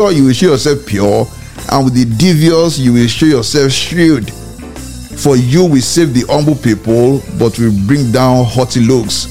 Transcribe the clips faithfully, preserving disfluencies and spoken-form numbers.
pure, you will show yourself pure, and with the devious, you will show yourself shrewd. For you will save the humble people, but will bring down haughty looks.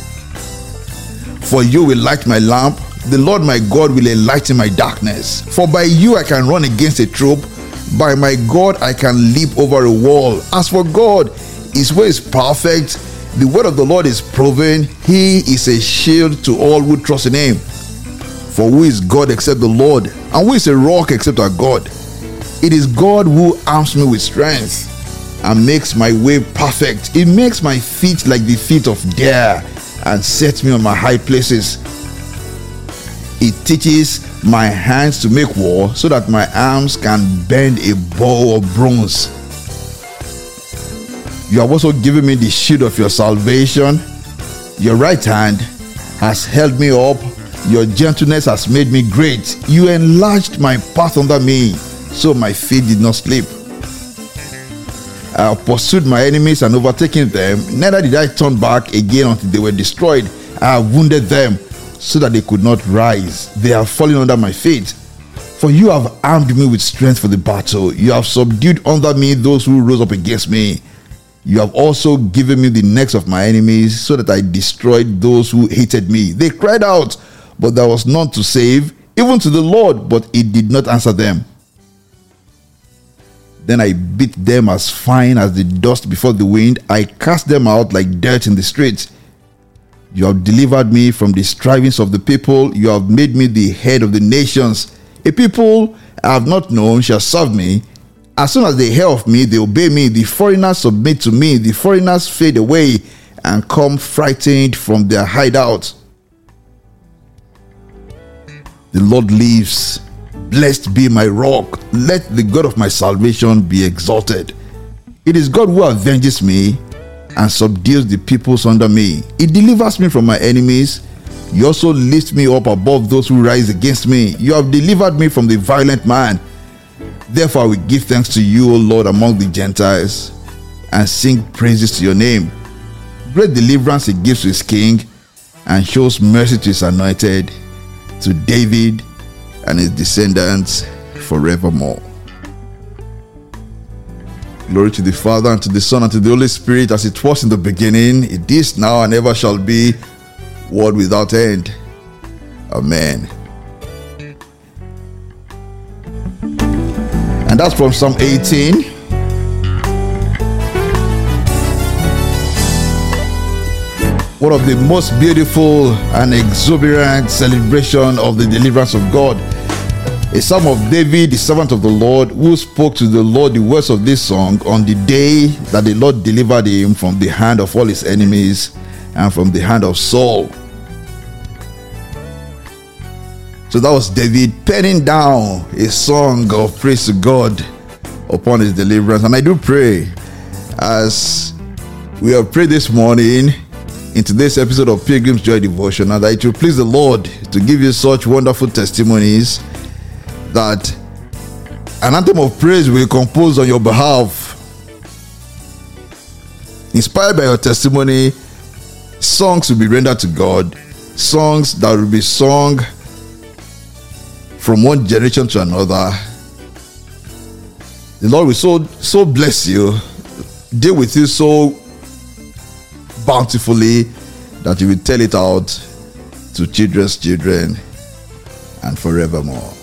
For you will light my lamp, the Lord my God will enlighten my darkness. For by you I can run against a troop, by my God I can leap over a wall. As for God, his way is perfect, the word of the Lord is proven, he is a shield to all who trust in him. For who is God except the Lord? And who is a rock except our God? It is God who arms me with strength and makes my way perfect. It makes my feet like the feet of deer and sets me on my high places. It teaches my hands to make war so that my arms can bend a bow of bronze. You have also given me the shield of your salvation. Your right hand has held me up. Your gentleness has made me great. You enlarged my path under me, so my feet did not slip. I pursued my enemies and overtaken them. Neither did I turn back again until they were destroyed. I have wounded them so that they could not rise. They have fallen under my feet. For you have armed me with strength for the battle. You have subdued under me those who rose up against me. You have also given me the necks of my enemies so that I destroyed those who hated me. They cried out, but there was none to save, even to the Lord, but he did not answer them. Then I beat them as fine as the dust before the wind. I cast them out like dirt in the streets. You have delivered me from the strivings of the people. You have made me the head of the nations. A people I have not known shall serve me. As soon as they hear of me, they obey me. The foreigners submit to me. The foreigners fade away and come frightened from their hideout. The Lord lives. Blessed be my rock. Let the God of my salvation be exalted. It is God who avenges me and subdues the peoples under me. He delivers me from my enemies. You also lift me up above those who rise against me. You have delivered me from the violent man. Therefore I will give thanks to you, O Lord, among the Gentiles, and sing praises to your name. Great deliverance he gives to his king, and shows mercy to his anointed, to David and his descendants forevermore. Glory to the Father, and to the Son, and to the Holy Spirit, as it was in the beginning, it is now, and ever shall be, world without end. Amen. And that's from Psalm eighteen. One of the most beautiful and exuberant celebration of the deliverance of God. A psalm of David, the servant of the Lord, who spoke to the Lord the words of this song on the day that the Lord delivered him from the hand of all his enemies and from the hand of Saul. So that was David penning down a song of praise to God upon his deliverance. And I do pray, as we have prayed this morning in today's episode of Pilgrim's Joy Devotion, and that it will please the Lord to give you such wonderful testimonies that an anthem of praise will compose on your behalf. Inspired by your testimony, songs will be rendered to God, songs that will be sung from one generation to another. The Lord will so so bless you, deal with you so bountifully, that you will tell it out to children's children and forevermore.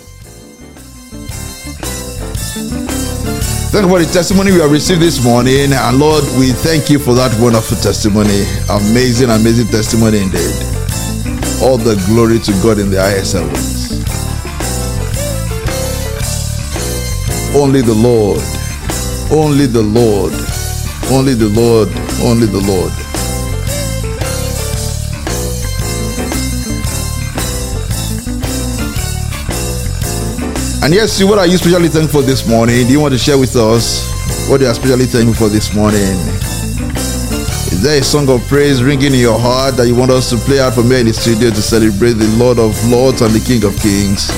Thank you for the testimony we have received this morning, and Lord, we thank you for that wonderful testimony. Amazing, amazing testimony indeed. All the glory to God in the highest heavens. Only the Lord, only the Lord, only the Lord, only the Lord. And yes, what are you especially thankful for this morning? Do you want to share with us what you are especially thankful for this morning? Is there a song of praise ringing in your heart that you want us to play out from here in the studio to celebrate the Lord of Lords and the King of Kings?